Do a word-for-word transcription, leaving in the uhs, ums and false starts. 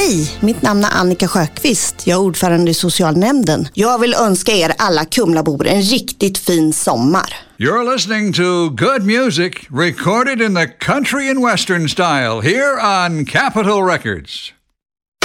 Hej, mitt namn är Annika Sjöqvist. Jag är ordförande i socialnämnden. Jag vill önska er alla Kumlabor en riktigt fin sommar. You're listening to good music recorded in the country and western style here on Capitol Records.